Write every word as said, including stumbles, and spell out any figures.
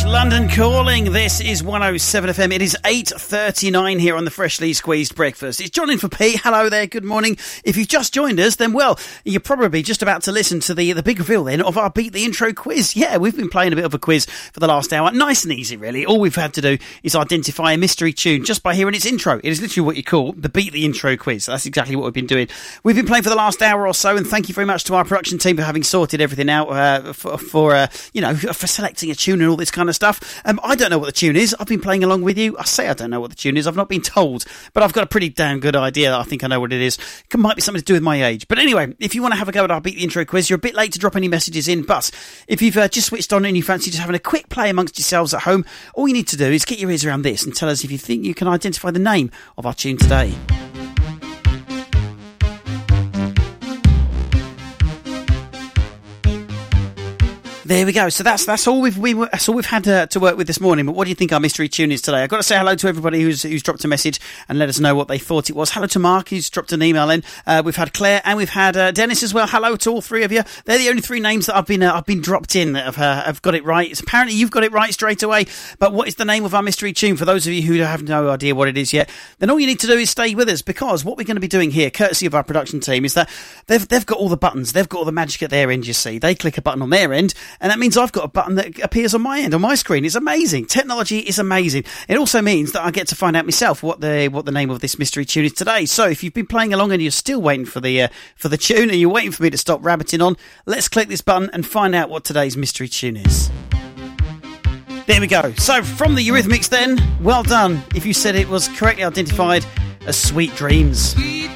London Calling. This is one oh seven F M. It is eight thirty-nine here on the Freshly Squeezed Breakfast. It's John in for Pete. Hello there, good morning. If you've just joined us, then well, you're probably just about to listen to the, the big reveal then of our Beat the Intro quiz. Yeah, we've been playing a bit of a quiz for the last hour. Nice and easy, really. All we've had to do is identify a mystery tune just by hearing its intro. It is literally what you call the Beat the Intro quiz. That's exactly what we've been doing. We've been playing for the last hour or so, and thank you very much to our production team for having sorted everything out uh, for, for uh, you know, for selecting a tune and all this kind of stuff. Um, I don't know what the tune is. I've been playing along with you. I say I don't know what the tune is. I've not been told, but I've got a pretty damn good idea. I think I know what it is. It might be something to do with my age. But anyway, if you want to have a go at our Beat the Intro quiz, you're a bit late to drop any messages in, but if you've uh, just switched on and you fancy just having a quick play amongst yourselves at home, all you need to do is get your ears around this and tell us if you think you can identify the name of our tune today. There we go. So that's that's all we've we, that's all we've had to, to work with this morning. But what do you think our mystery tune is today? I've got to say hello to everybody who's who's dropped a message and let us know what they thought it was. Hello to Mark, who's dropped an email in. Uh, we've had Claire and we've had uh, Dennis as well. Hello to all three of you. They're the only three names that I've been uh, I've been dropped in that have uh, have got it right. It's, apparently you've got it right straight away. But what is the name of our mystery tune? For those of you who have no idea what it is yet, then all you need to do is stay with us, because what we're going to be doing here, courtesy of our production team, is that they've they've got all the buttons. They've got all the magic at their end. You see, they click a button on their end, and that means I've got a button that appears on my end, on my screen. It's amazing. Technology is amazing. It also means that I get to find out myself what the what the name of this mystery tune is today. So if you've been playing along and you're still waiting for the uh, for the tune, and you're waiting for me to stop rabbiting on, let's click this button and find out what today's mystery tune is. There we go. So from the Eurythmics then, well done if you said it was correctly identified as Sweet Dreams. Sweet